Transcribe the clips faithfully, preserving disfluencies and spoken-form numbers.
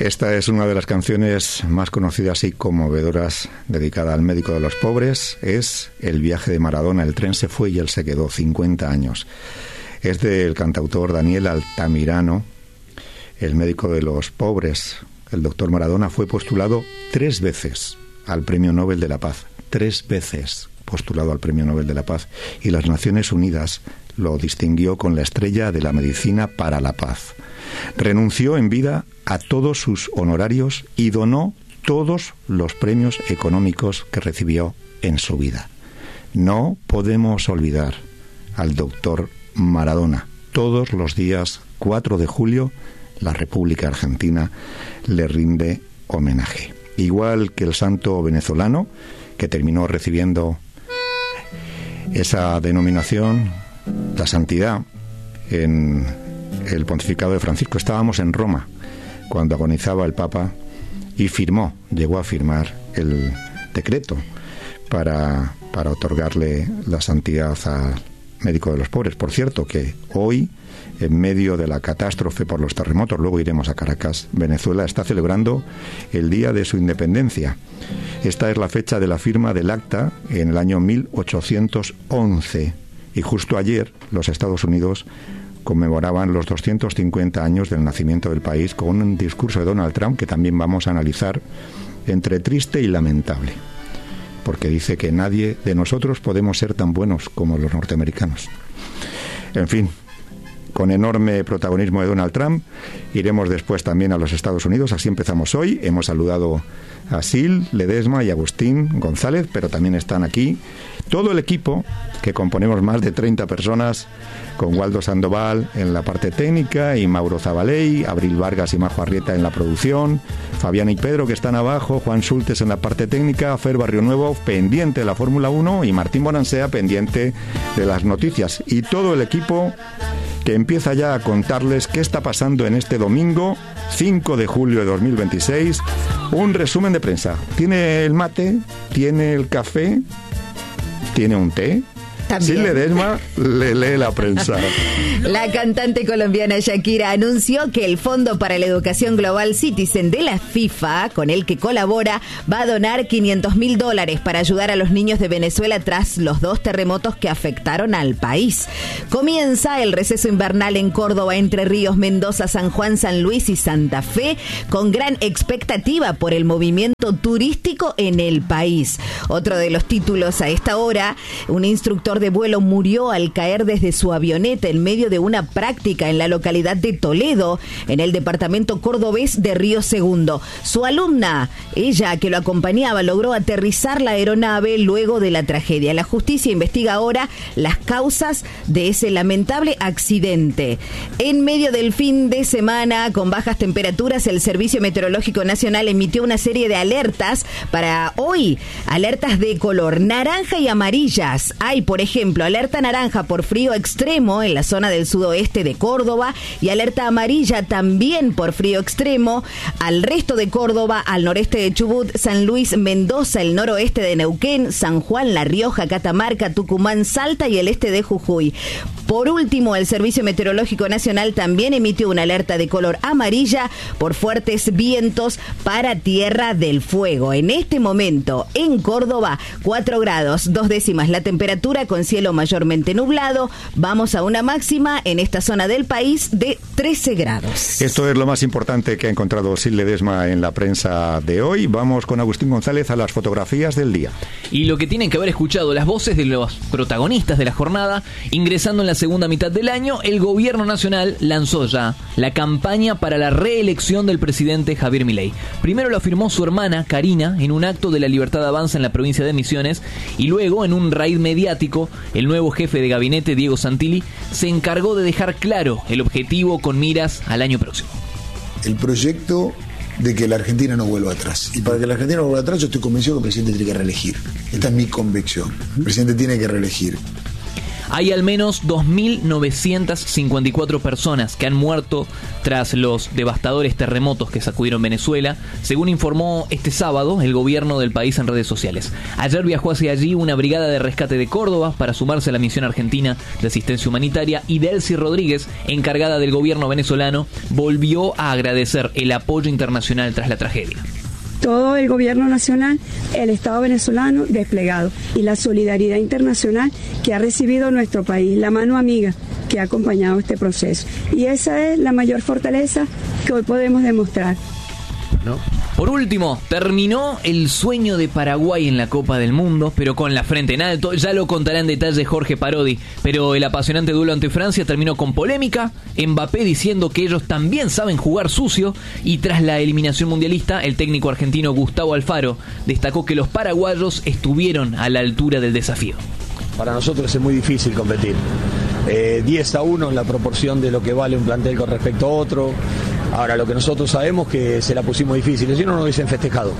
Esta es una de las canciones más conocidas y conmovedoras dedicada al médico de los pobres. Es El viaje de Maradona. El tren se fue y él se quedó, cincuenta años. Es del cantautor Daniel Altamirano, el médico de los pobres. El doctor Maradona fue postulado tres veces al Premio Nobel de la Paz. Tres veces postulado al Premio Nobel de la Paz. Y las Naciones Unidas lo distinguió con la Estrella de la Medicina para la Paz. Renunció en vida a todos sus honorarios y donó todos los premios económicos que recibió en su vida. No podemos olvidar al doctor Maradona. Todos los días cuatro de julio, la República Argentina le rinde homenaje. Igual que el santo venezolano, que terminó recibiendo esa denominación, la santidad, en el pontificado de Francisco. Estábamos en Roma cuando agonizaba el Papa y firmó, llegó a firmar el decreto para, para otorgarle la santidad al médico de los pobres. Por cierto, que hoy, en medio de la catástrofe por los terremotos, luego iremos a Caracas, Venezuela está celebrando el día de su independencia. Esta es la fecha de la firma del acta en el año mil ochocientos once y justo ayer los Estados Unidos conmemoraban los doscientos cincuenta años del nacimiento del país con un discurso de Donald Trump que también vamos a analizar entre triste y lamentable, porque dice que nadie de nosotros podemos ser tan buenos como los norteamericanos. En fin, con enorme protagonismo de Donald Trump, iremos después también a los Estados Unidos. Así empezamos hoy. Hemos saludado a Sil Ledesma y Agustín González, pero también están aquí todo el equipo, que componemos más de treinta personas, con Waldo Sandoval en la parte técnica y Mauro Zabaley, Abril Vargas y Majo Arrieta en la producción, Fabián y Pedro que están abajo, Juan Schultes en la parte técnica, Fer Barrio Nuevo pendiente de la Fórmula uno y Martín Bonansea pendiente de las noticias. Y todo el equipo que empieza ya a contarles qué está pasando en este domingo cinco de julio de dos mil veintiséis. Un resumen de prensa. ¿Tiene el mate? ¿Tiene el café? ¿Tiene un té? También. Sí, Ledesma le lee la prensa. La cantante colombiana Shakira anunció que el Fondo para la Educación Global Citizen de la FIFA, con el que colabora, va a donar quinientos mil dólares para ayudar a los niños de Venezuela tras los dos terremotos que afectaron al país. Comienza el receso invernal en Córdoba, Entre Ríos, Mendoza, San Juan, San Luis y Santa Fe, con gran expectativa por el movimiento turístico en el país. Otro de los títulos a esta hora, un instructor de vuelo murió al caer desde su avioneta en medio de una práctica en la localidad de Toledo, en el departamento cordobés de Río Segundo. Su alumna, ella que lo acompañaba, logró aterrizar la aeronave luego de la tragedia. La justicia investiga ahora las causas de ese lamentable accidente. En medio del fin de semana, con bajas temperaturas, el Servicio Meteorológico Nacional emitió una serie de alertas para hoy, alertas de color naranja y amarillas. Hay, por ejemplo, ejemplo, alerta naranja por frío extremo en la zona del sudoeste de Córdoba y alerta amarilla también por frío extremo al resto de Córdoba, al noreste de Chubut, San Luis, Mendoza, el noroeste de Neuquén, San Juan, La Rioja, Catamarca, Tucumán, Salta y el este de Jujuy. Por último, el Servicio Meteorológico Nacional también emitió una alerta de color amarilla por fuertes vientos para Tierra del Fuego. En este momento, en Córdoba, cuatro grados, dos décimas la temperatura, con cielo mayormente nublado. Vamos a una máxima en esta zona del país de trece grados. Esto es lo más importante que ha encontrado Sil Ledesma en la prensa de hoy. Vamos con Agustín González a las fotografías del día. Y lo que tienen que haber escuchado, las voces de los protagonistas de la jornada. Ingresando en la segunda mitad del año, el gobierno nacional lanzó ya la campaña para la reelección del presidente Javier Milei. Primero lo afirmó su hermana Karina en un acto de la Libertad Avanza en la provincia de Misiones, y luego en un raid mediático el nuevo jefe de gabinete, Diego Santilli, se encargó de dejar claro el objetivo con miras al año próximo. El proyecto de que la Argentina no vuelva atrás. Y para que la Argentina no vuelva atrás, yo estoy convencido que el presidente tiene que reelegir. Esta es mi convicción. El presidente tiene que reelegir. Hay al menos dos mil novecientas cincuenta y cuatro personas que han muerto tras los devastadores terremotos que sacudieron Venezuela, según informó este sábado el gobierno del país en redes sociales. Ayer viajó hacia allí una brigada de rescate de Córdoba para sumarse a la misión argentina de asistencia humanitaria, y Delcy Rodríguez, encargada del gobierno venezolano, volvió a agradecer el apoyo internacional tras la tragedia. Todo el gobierno nacional, el Estado venezolano desplegado y la solidaridad internacional que ha recibido nuestro país, la mano amiga que ha acompañado este proceso. Y esa es la mayor fortaleza que hoy podemos demostrar. ¿No? Por último, terminó el sueño de Paraguay en la Copa del Mundo, pero con la frente en alto. Ya lo contará en detalle Jorge Parodi, pero el apasionante duelo ante Francia terminó con polémica, Mbappé diciendo que ellos también saben jugar sucio, y tras la eliminación mundialista, el técnico argentino Gustavo Alfaro destacó que los paraguayos estuvieron a la altura del desafío. Para nosotros es muy difícil competir. Eh, diez a uno en la proporción de lo que vale un plantel con respecto a otro. Ahora, lo que nosotros sabemos es que se la pusimos difícil, si no, no hubiesen festejado.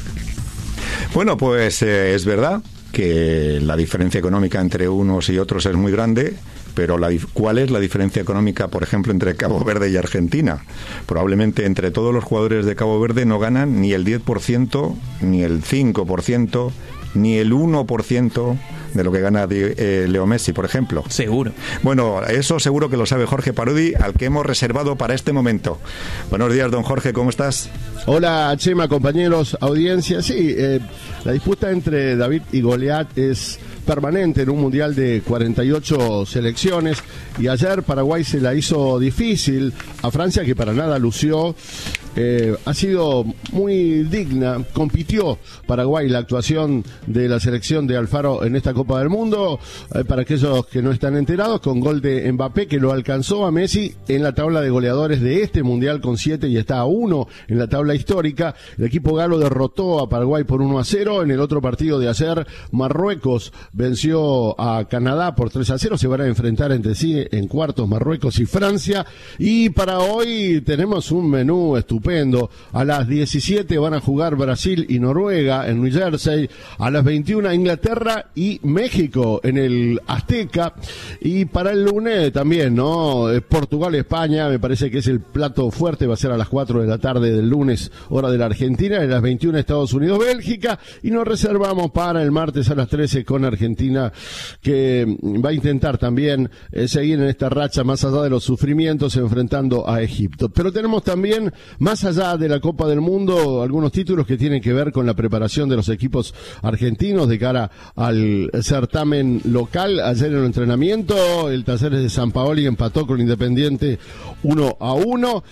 Bueno, pues eh, es verdad que la diferencia económica entre unos y otros es muy grande, pero la, ¿cuál es la diferencia económica, por ejemplo, entre Cabo Verde y Argentina? Probablemente entre todos los jugadores de Cabo Verde no ganan ni el diez por ciento, ni el cinco por ciento, ni el uno por ciento de lo que gana eh, Leo Messi, por ejemplo. Seguro. Bueno, eso seguro que lo sabe Jorge Parodi, al que hemos reservado para este momento. Buenos días, don Jorge, ¿cómo estás? Hola, Chema, compañeros, audiencia. Sí, eh, la disputa entre David y Goliat es permanente en un mundial de cuarenta y ocho selecciones, y ayer Paraguay se la hizo difícil a Francia, que para nada lució. Eh, ha sido muy digna, compitió Paraguay la actuación de la selección de Alfaro en esta Copa del Mundo, eh, para aquellos que no están enterados, con gol de Mbappé, que lo alcanzó a Messi en la tabla de goleadores de este mundial con siete, y está a uno en la tabla histórica. El equipo galo derrotó a Paraguay por uno a cero. En el otro partido de ayer, Marruecos venció a Canadá por tres a cero. Se van a enfrentar entre sí en cuartos Marruecos y Francia, y para hoy tenemos un menú estupendo. A las diecisiete van a jugar Brasil y Noruega en New Jersey. A las veintiuna Inglaterra y México en el Azteca. Y para el lunes también, ¿no? Portugal-España, me parece que es el plato fuerte. Va a ser a las cuatro de la tarde del lunes, hora de la Argentina. A las veintiuna Estados Unidos-Bélgica. Y nos reservamos para el martes a las trece con Argentina, que va a intentar también eh, seguir en esta racha más allá de los sufrimientos, enfrentando a Egipto. Pero tenemos también, más allá de la Copa del Mundo, algunos títulos que tienen que ver con la preparación de los equipos argentinos de cara al certamen local. Ayer en el entrenamiento, el Talleres de San Paoli empató con Independiente uno a uno,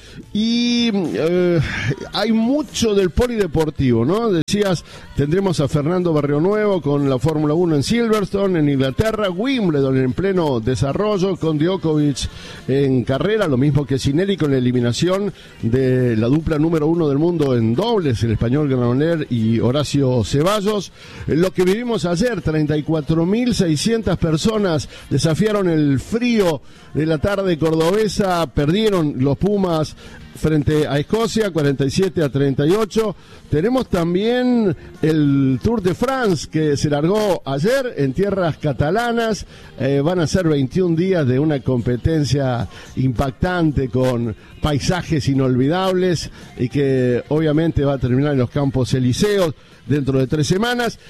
y eh, hay mucho del polideportivo, ¿no? Decías, tendremos a Fernando Barrionuevo con la Fórmula uno en Silverstone, en Inglaterra, Wimbledon en pleno desarrollo, con Djokovic en carrera, lo mismo que Sinelli con la eliminación de la dupla número uno del mundo en dobles, el español Granoller y Horacio Ceballos. Lo que vivimos ayer, treinta y cuatro mil seiscientas personas desafiaron el frío de la tarde cordobesa, perdieron los Pumas frente a Escocia, cuarenta y siete a treinta y ocho. Tenemos también el Tour de France, que se largó ayer en tierras catalanas. Eh, van a ser veintiún días de una competencia impactante con paisajes inolvidables, y que obviamente va a terminar en los Campos Elíseos dentro de tres semanas,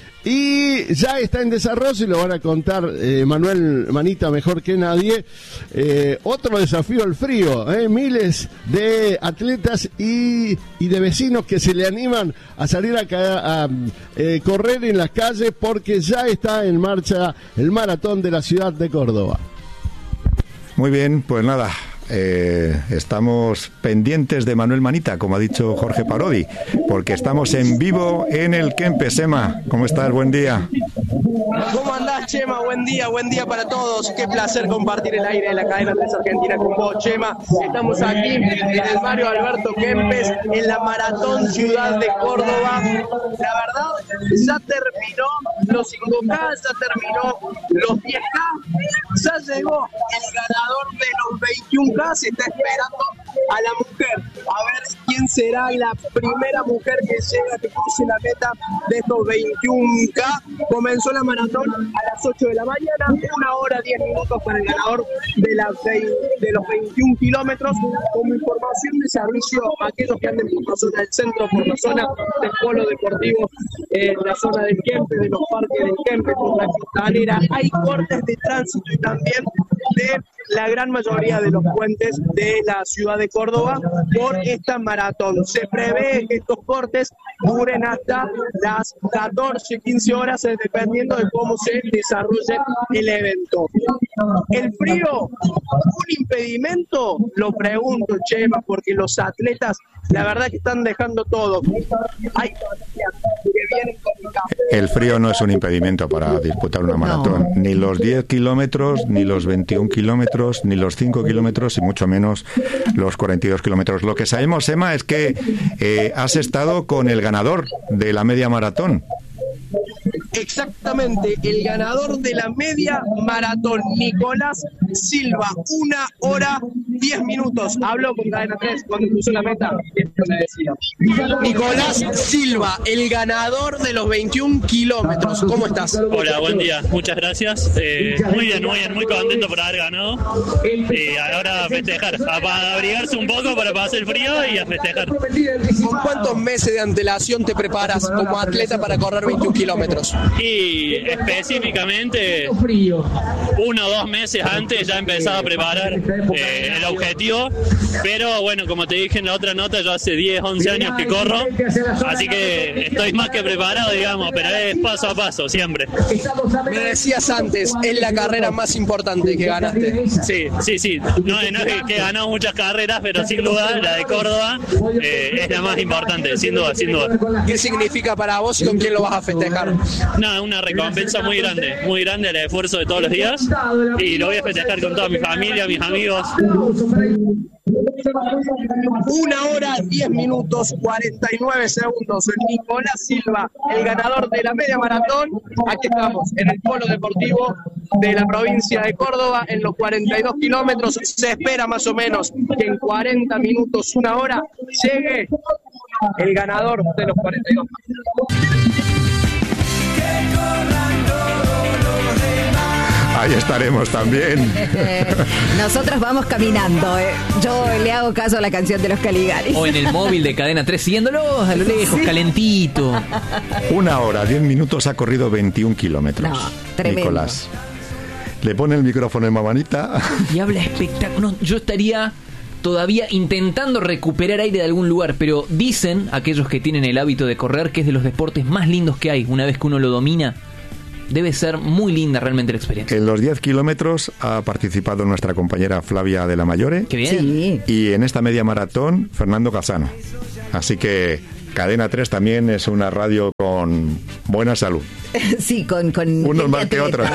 y ya está en desarrollo, y lo van a contar eh, Manuel Manita mejor que nadie. Eh, otro desafío al frío, eh, miles de atletas y, y de vecinos que se le animan a salir a, a, a eh, correr en las calles, porque ya está en marcha el maratón de la ciudad de Córdoba. Muy bien, pues nada, Eh, estamos pendientes de Manuel Manita, como ha dicho Jorge Parodi, porque estamos en vivo en el Kempes. Emma, ¿cómo estás? Buen día. ¿Cómo andás, Chema? Buen día, buen día para todos. Qué placer compartir el aire de la cadena tres Argentina con vos, Chema. Estamos aquí en el Mario Alberto Kempes, en la Maratón Ciudad de Córdoba. La verdad, ya terminó los cinco K, ya terminó los diez K, ya llegó el ganador de los veintiún K, se está esperando a la mujer, a ver quién será la primera mujer que llega, que cruce la meta de estos veintiún K. Comenzó la maratón a las ocho de la mañana, una hora diez minutos para el ganador de, la, de los veintiún kilómetros. Como información de servicio, aquellos que anden por la zona del centro, por la zona del polo deportivo, eh, la zona del Kempe, de los parques del Kempe, por la Cristalera, hay cortes de tránsito y también de la gran mayoría de los puentes de la ciudad de Córdoba por esta maratón. Se prevé que estos cortes duren hasta las catorce, quince horas, dependiendo de cómo se desarrolle el evento. ¿El frío un impedimento? Lo pregunto, Chema, porque los atletas, la verdad que están dejando todo. Hay que vienen con café. El frío no es un impedimento para disputar una maratón. No. Ni los diez kilómetros, ni los veintiún kilómetros, ni los cinco kilómetros, y mucho menos los cuarenta y dos kilómetros. Lo que sabemos, Emma, es que eh, has estado con el ganador de la media maratón. Exactamente, el ganador de la media maratón, Nicolás Silva, una hora diez minutos. Habló con Cadena tres cuando puso la meta. Nicolás Silva, el ganador de los veintiún kilómetros. ¿Cómo estás? Hola, buen día, muchas gracias. Eh, muy bien, muy bien, muy contento por haber ganado. Y ahora a festejar, a abrigarse un poco para pasar el frío y a festejar. ¿Con cuántos meses de antelación te preparas como atleta para correr veintiún kilómetros? Y específicamente uno o dos meses antes ya he empezado a preparar eh, el objetivo, pero bueno, como te dije en la otra nota, yo hace diez, once años que corro, así que estoy más que preparado, digamos, pero es paso a paso, siempre. Me decías antes, es la carrera más importante que ganaste. Sí, sí, sí, no, no es que he ganado muchas carreras, pero sin duda la de Córdoba eh, es la más importante, sin duda, sin duda. ¿Qué significa para vos y con quién lo vas a festejar? No, una recompensa muy grande, muy grande el esfuerzo de todos los días, y lo voy a festejar con toda mi familia, mis amigos. Una hora, diez minutos, cuarenta y nueve segundos. Nicolás Silva, el ganador de la media maratón. Aquí estamos, en el polo deportivo de la provincia de Córdoba, en los cuarenta y dos kilómetros. Se espera más o menos que en cuarenta minutos, una hora, llegue el ganador de los cuarenta y dos. Ahí estaremos también. Nosotros vamos caminando. Eh. Yo le hago caso a la canción de los Caligaris. O en el móvil de Cadena tres, siguiéndolos a lo lejos, sí. Calentito. Una hora, diez minutos, ha corrido veintiún kilómetros. No, tremendo. Nicolás. Le pone el micrófono en mamanita. Y habla espectáculo. Yo estaría todavía intentando recuperar aire de algún lugar, pero dicen aquellos que tienen el hábito de correr que es de los deportes más lindos que hay. Una vez que uno lo domina, debe ser muy linda realmente la experiencia. En los diez kilómetros ha participado nuestra compañera Flavia de la Mayore. ¡Qué bien! Sí. Y en esta media maratón, Fernando Casano. Así que Cadena tres también es una radio con buena salud. Sí, con... con unos más que otros.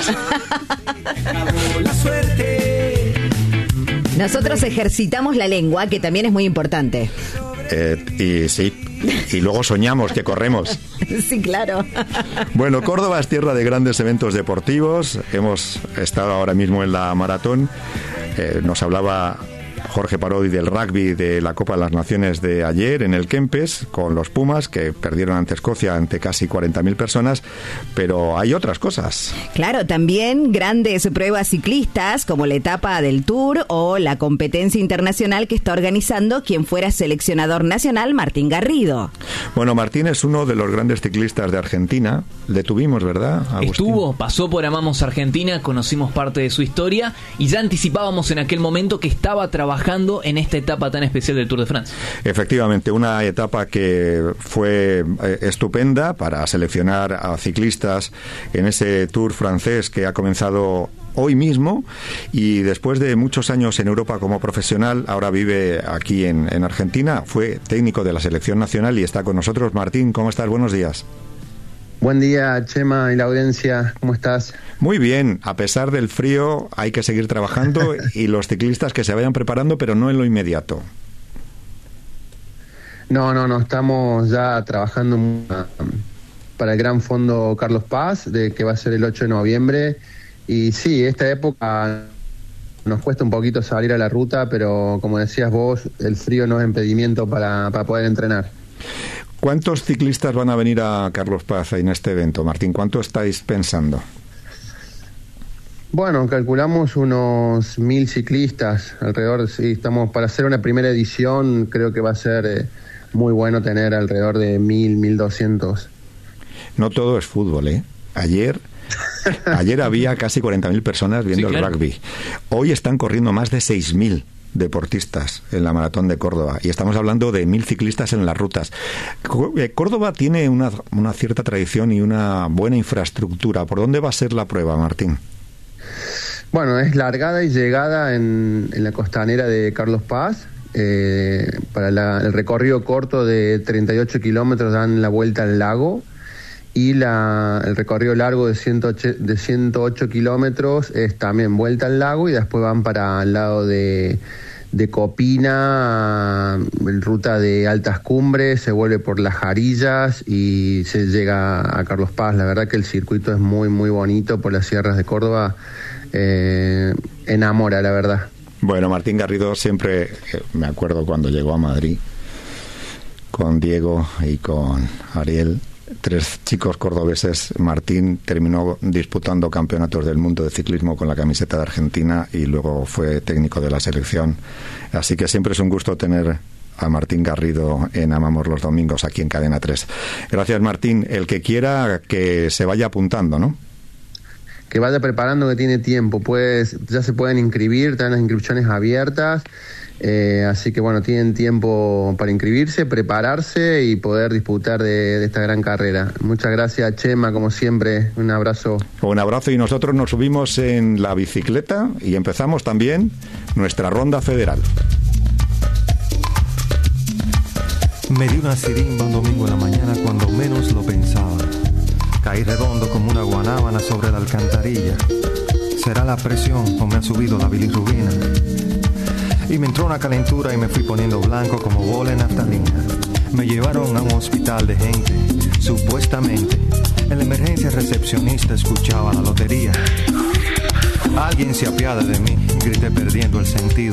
Nosotros ejercitamos la lengua, que también es muy importante. Eh, y sí, y luego soñamos que corremos. Sí, claro. Bueno, Córdoba es tierra de grandes eventos deportivos. Hemos estado ahora mismo en la maratón. Eh, nos hablaba Jorge Parodi del rugby de la Copa de las Naciones de ayer en el Kempes, con los Pumas, que perdieron ante Escocia ante casi cuarenta mil personas, pero hay otras cosas. Claro, también grandes pruebas ciclistas, como la etapa del Tour o la competencia internacional que está organizando quien fuera seleccionador nacional, Martín Garrido. Bueno, Martín es uno de los grandes ciclistas de Argentina. Le tuvimos, ¿verdad, Agustín? Estuvo, pasó por Amamos Argentina, conocimos parte de su historia y ya anticipábamos en aquel momento que estaba trabajando en esta etapa tan especial del Tour de Francia. Efectivamente, una etapa que fue eh, estupenda para seleccionar a ciclistas en ese Tour francés que ha comenzado hoy mismo, y después de muchos años en Europa como profesional, ahora vive aquí en, en Argentina. Fue técnico de la selección nacional y está con nosotros. Martín, ¿cómo estás? Buenos días. Buen día, Chema y la audiencia, ¿cómo estás? Muy bien, a pesar del frío hay que seguir trabajando y los ciclistas que se vayan preparando, pero no en lo inmediato. No, no, no, estamos ya trabajando para el Gran Fondo Carlos Paz, de que va a ser el ocho de noviembre, y sí, esta época nos cuesta un poquito salir a la ruta, pero como decías vos, el frío no es impedimento para, para poder entrenar. ¿Cuántos ciclistas van a venir a Carlos Paz en este evento, Martín? ¿Cuánto estáis pensando? Bueno, calculamos unos mil ciclistas, alrededor, sí, estamos para hacer una primera edición, creo que va a ser eh, muy bueno tener alrededor de mil, mil doscientos. No todo es fútbol, ¿eh? Ayer, ayer había casi cuarenta mil personas viendo sí, claro. el rugby. Hoy están corriendo más de seis mil deportistas en la Maratón de Córdoba y estamos hablando de mil ciclistas en las rutas. Córdoba tiene una, una cierta tradición y una buena infraestructura. ¿Por dónde va a ser la prueba, Martín? Bueno, es largada y llegada en, en la costanera de Carlos Paz. Eh, para la, el recorrido corto de treinta y ocho kilómetros dan la vuelta al lago y la, el recorrido largo de, de ciento ocho kilómetros es también vuelta al lago y después van para el lado de, de Copina, en ruta de altas cumbres, se vuelve por las Jarillas y se llega a Carlos Paz. La verdad que el circuito es muy muy bonito por las sierras de Córdoba, eh, enamora la verdad. Bueno, Martín Garrido siempre, eh, me acuerdo cuando llegó a Madrid con Diego y con Ariel, tres chicos cordobeses. Martín terminó disputando campeonatos del mundo de ciclismo con la camiseta de Argentina y luego fue técnico de la selección. Así que siempre es un gusto tener a Martín Garrido en Amamos los Domingos aquí en Cadena tres. Gracias, Martín. El que quiera que se vaya apuntando, ¿no? Que vaya preparando, que tiene tiempo, pues ya se pueden inscribir, están las inscripciones abiertas, eh, así que bueno, tienen tiempo para inscribirse, prepararse y poder disputar de, de esta gran carrera. Muchas gracias, Chema, como siempre, un abrazo. Un abrazo, y nosotros nos subimos en la bicicleta y empezamos también nuestra ronda federal. Me di una sirimba un domingo en la mañana cuando menos lo pensaba. Caí redondo como una guanábana sobre la alcantarilla. ¿Será la presión o me ha subido la bilirrubina? Y me entró una calentura y me fui poniendo blanco como bola en naftalina. Me llevaron a un hospital de gente, supuestamente. En la emergencia recepcionista escuchaba la lotería. Alguien se apiada de mí, grité perdiendo el sentido.